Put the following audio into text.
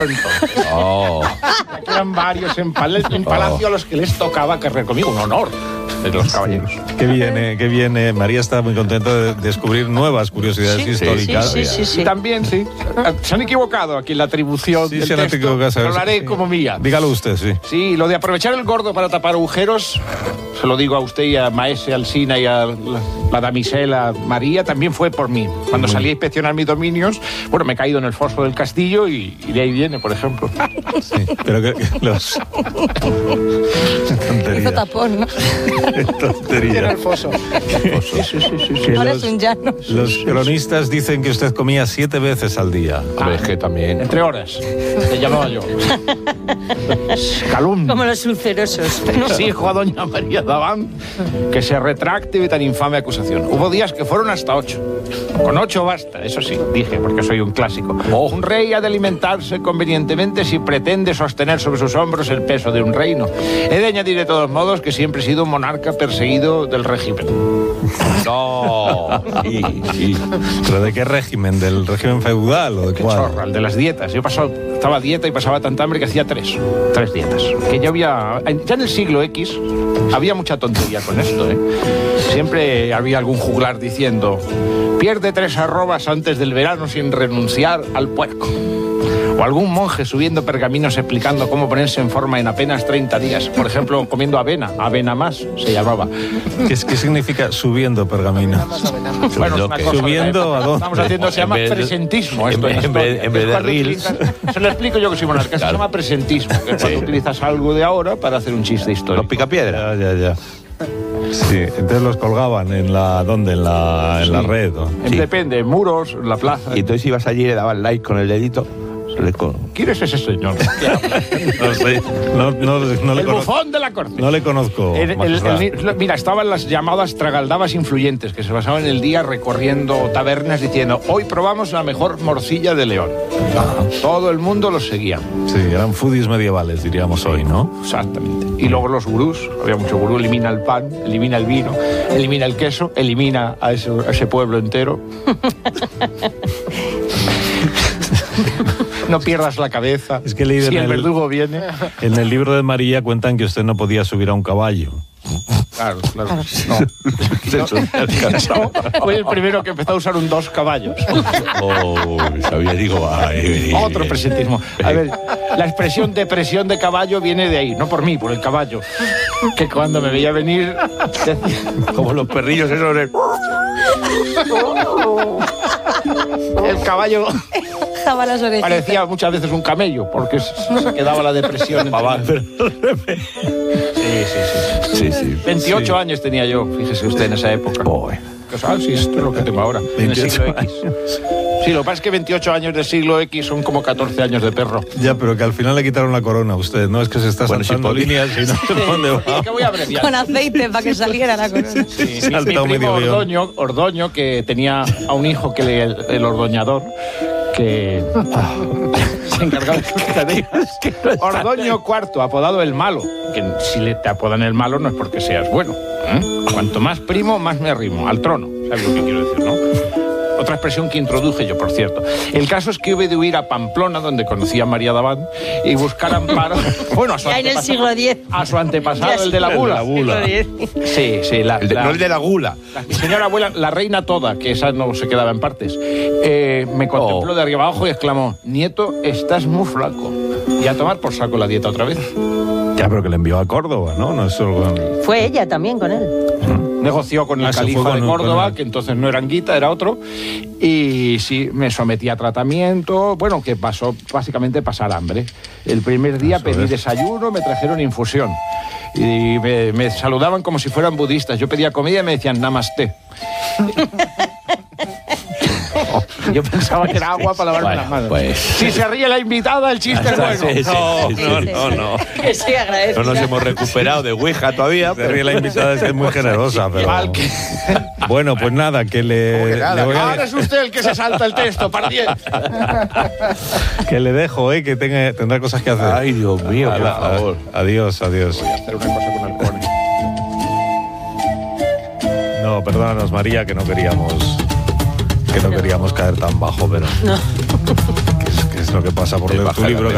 entonces. Oh. Eran varios en Palacio a los que les tocaba cargar conmigo, un honor de los caballeros. Qué viene. María está muy contenta de descubrir nuevas curiosidades históricas. Sí. También, sí. Se han equivocado aquí en la atribución del se han texto. equivocado. Lo hablaré como mía. Dígalo usted, sí. Sí, lo de aprovechar el gordo para tapar agujeros, se lo digo a usted y a Maese Alsina y a la damisela María, también fue por mí. Cuando salí a inspeccionar mis dominios, bueno, me he caído en el foso del castillo y de ahí viene, por ejemplo. Sí, pero que los... Hizo tapón, ¿no? Tontería. En el foso. Que Ahora es un llano. Los cronistas dicen que usted comía 7 veces al día. Hombre, es que también. Entre horas, te llamaba yo. Calumnia. Como los ulcerosos. Exijo a doña María Davant que se retracte de tan infame acusación. Hubo días que fueron hasta 8. Con 8 basta, eso sí, dije, porque soy un clásico. Un rey ha de alimentarse convenientemente si pretende sostener sobre sus hombros el peso de un reino. He de añadir de todos modos que siempre he sido un monarca perseguido del régimen. No. Sí. ¿Pero de qué régimen? ¿Del régimen feudal o de Qué cuál? chorra, el de las dietas. Yo estaba a dieta y pasaba tanta hambre que hacía 3 dietas. Que ya en el siglo X había mucha tontería con esto, ¿eh? Siempre había algún juglar diciendo: pierde 3 arrobas antes del verano sin renunciar al puerco. O algún monje subiendo pergaminos explicando cómo ponerse en forma en apenas 30 días. Por ejemplo, comiendo avena más se llamaba. ¿Qué significa subiendo pergamino? Bueno, es una cosa ¿Subiendo a dónde? Estamos haciendo, se llama presentismo. En vez de reels. Se lo explico yo que soy monarca. Se llama presentismo, que es cuando utilizas algo de ahora para hacer un chiste histórico. Los picapiedra. Ya. Sí, entonces los colgaban en la... ¿Dónde? En la red, ¿no? Sí. Depende, en muros, en la plaza. Y entonces ibas allí y le dabas like con el dedito. ¿Quién es ese señor? No sé. No le El conozco. bufón de la corte. No le conozco. Mira, estaban las llamadas tragaldabas influyentes que se pasaban el día recorriendo tabernas diciendo: hoy probamos la mejor morcilla de León. Todo el mundo los seguía. Sí, eran foodies medievales, diríamos hoy, ¿no? Exactamente. Y luego los gurús, había mucho gurú: elimina el pan, elimina el vino, elimina el queso, elimina a ese pueblo entero. No pierdas la cabeza. Es que he leído si en el verdugo viene. En el libro de María cuentan que usted no podía subir a un caballo. Claro. No. Fue el primero que empezó a usar un 2 caballos. Sabía, digo, Otro presentismo. A ver, la expresión depresión de caballo viene de ahí, no por mí, por el caballo. Que cuando me veía venir, como los perrillos esos de... el caballo Jaba las orejas. parecía muchas veces un camello, porque se quedaba la depresión. Sí. 28 años tenía yo, fíjese usted, en esa época. Sí, esto es lo que tengo ahora, en el siglo X. Sí, lo que pasa es que 28 años del siglo X son como 14 años de perro. Ya, pero que al final le quitaron la corona a usted, ¿no? Es que se está saltando líneas y no sé dónde va. Es que voy a abreviar. Con aceite para que saliera la corona. Sí, mi saltado primo medio guión. Ordoño, que tenía a un hijo que el ordoñador, que se encargaba de sus tareas. Ordoño IV, apodado el malo, que si te apodan el malo no es porque seas bueno. Cuanto más primo, más me arrimo al trono. ¿Sabes lo que quiero decir, no? Otra expresión que introduje yo, por cierto. El caso es que hube de huir a Pamplona, donde conocí a María Davant, y buscar amparo. Bueno, a su Ya en el siglo X. A su antepasado, el de la bula. Sí, no el de la gula. Mi señora abuela, la reina toda, que esa no se quedaba en partes, me contempló de arriba abajo y exclamó: nieto, estás muy flaco. Y a tomar por saco la dieta otra vez. Ya, pero que le envió a Córdoba, ¿no? No es solo... Fue ella también con él. Negoció con el califa de Córdoba, que entonces no era Anguita, era otro, y sí, me sometí a tratamiento, bueno, que pasó básicamente pasar hambre. El primer día pedí desayuno, me trajeron infusión, y me saludaban como si fueran budistas. Yo pedía comida y me decían namaste. Yo pensaba que era agua para lavarme las manos. Pues... Si se ríe la invitada, el chiste es bueno. No. Que sí, agradezco. No nos hemos recuperado de Ouija todavía. Se ríe la invitada, es que es muy generosa, pero... Bueno, pues nada, que le voy a... Ahora es usted el que se salta el texto, pardiente. Que le dejo, que tendrá cosas que hacer. Ay, Dios mío, por favor. Adiós. Voy a hacer una cosa con alcohol. No, perdónanos, María, que no queríamos caer tan bajo, pero... No. ¿Qué es lo que pasa por leer tu libro?